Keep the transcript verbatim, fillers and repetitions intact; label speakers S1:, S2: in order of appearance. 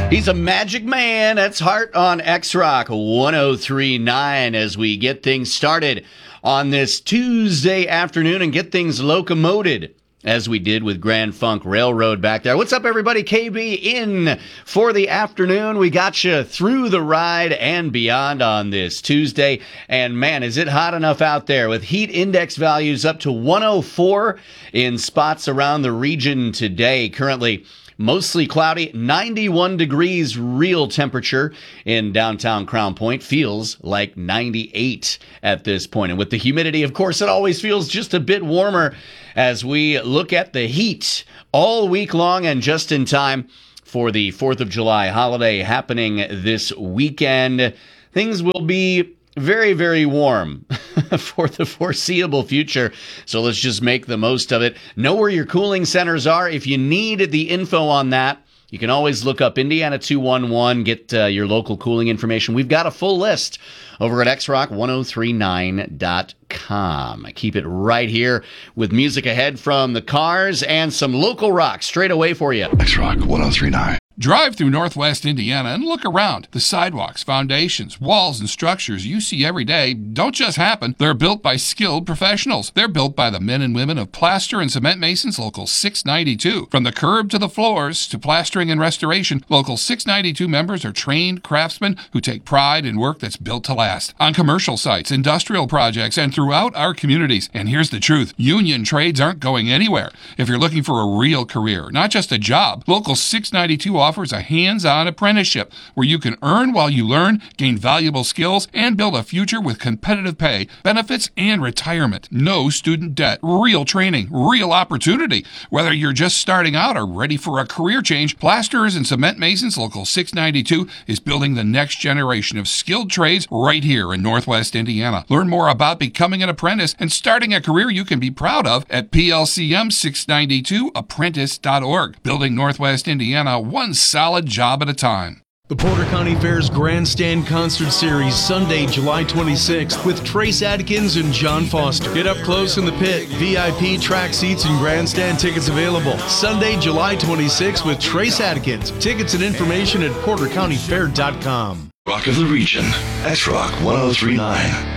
S1: He's a magic man. That's Heart on X-Rock one oh three point nine as we get things started on this Tuesday afternoon and get things locomoted as we did with Grand Funk Railroad back there. What's up, everybody? K B in for the afternoon. We got you through the ride and beyond on this Tuesday. And man, is it hot enough out there with heat index values up to one oh four in spots around the region today. Currently mostly cloudy, ninety-one degrees real temperature in downtown Crown Point. Feels like ninety-eight at this point. And with the humidity, of course, it always feels just a bit warmer as we look at the heat all week long and just in time for the fourth of July holiday happening this weekend. Things will be very, very warm for the foreseeable future. So let's just make the most of it. Know where your cooling centers are. If you need the info on that, you can always look up Indiana two one one, get uh, your local cooling information. We've got a full list over at X Rock ten thirty-nine dot com. I keep it right here with music ahead from the Cars and some local rock straight away for you.
S2: X Rock ten thirty-nine.
S3: Drive through Northwest Indiana and look around. The sidewalks, foundations, walls, and structures you see every day don't just happen. They're built by skilled professionals. They're built by the men and women of Plaster and Cement Masons Local six ninety-two. From the curb to the floors to plastering and restoration, Local six ninety-two members are trained craftsmen who take pride in work that's built to last. On commercial sites, industrial projects, and throughout our communities. And here's the truth. Union trades aren't going anywhere. If you're looking for a real career, not just a job, Local six ninety-two offers a hands-on apprenticeship where you can earn while you learn, gain valuable skills, and build a future with competitive pay, benefits, and retirement. No student debt, real training, real opportunity. Whether you're just starting out or ready for a career change, Plasterers and Cement Masons Local six ninety-two is building the next generation of skilled trades right here in Northwest Indiana. Learn more about becoming an apprentice and starting a career you can be proud of at P L C M six ninety-two apprentice dot org. Building Northwest Indiana one solid job at a time.
S4: The Porter County Fair's Grandstand Concert Series, Sunday, July twenty-sixth, with Trace Adkins and John Foster. Get up close in the pit. V I P track seats and grandstand tickets available. Sunday, July twenty-sixth, with Trace Adkins. Tickets and information at porter county fair dot com.
S2: Rock of the region. X Rock ten thirty-nine.